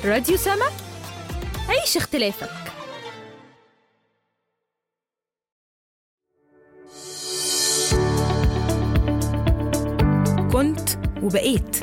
راديو سما، عيش اختلافك. كنت وبقيت.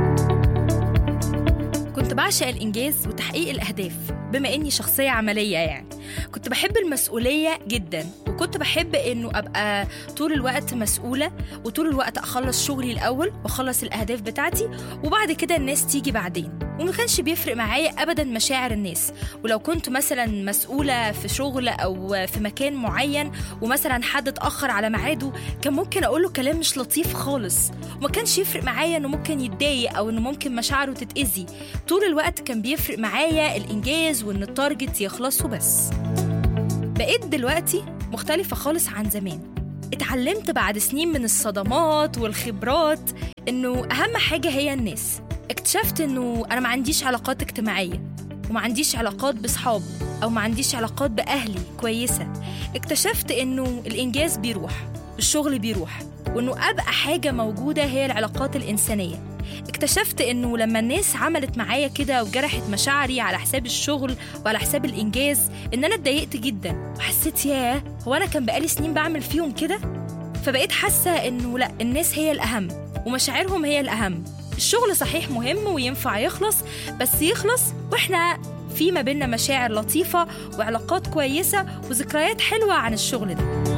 كنت بعشق الإنجاز وتحقيق الأهداف بما إني شخصية عملية، يعني كنت بحب المسؤولية جدا، وكنت بحب إنه أبقى طول الوقت مسؤولة، وطول الوقت أخلص شغلي الأول وأخلص الأهداف بتاعتي، وبعد كده الناس تيجي بعدين. وما كانش بيفرق معايا أبدا مشاعر الناس. ولو كنت مثلا مسؤولة في شغل أو في مكان معين ومثلا حد اتأخر على ميعاده، كان ممكن أقوله كلام مش لطيف خالص، وما كانش يفرق معايا إنه ممكن يتضايق أو إنه ممكن مشاعره تتأذي. طول الوقت كان بيفرق معايا الإنجاز وإن التارجت يخلص وبس. بقيت دلوقتي مختلفة خالص عن زمان. اتعلمت بعد سنين من الصدمات والخبرات إنه أهم حاجة هي الناس. اكتشفت إنه أنا ما عنديش علاقات اجتماعية، وما عنديش علاقات بصحاب، أو ما عنديش علاقات بأهلي كويسة. اكتشفت إنه الإنجاز بيروح، الشغل بيروح، وإنه أبقى حاجة موجودة هي العلاقات الإنسانية. اكتشفت إنه لما الناس عملت معايا كده وجرحت مشاعري على حساب الشغل وعلى حساب الإنجاز، إن أنا اتضايقت جدا، وحسيت ياه، هو أنا كان بقالي سنين بعمل فيهم كده؟ فبقيت حاسة إنه لأ، الناس هي الأهم ومشاعرهم هي الأهم. الشغل صحيح مهم وينفع يخلص، بس يخلص وإحنا في ما بيننا مشاعر لطيفة وعلاقات كويسة وذكريات حلوة عن الشغل ده.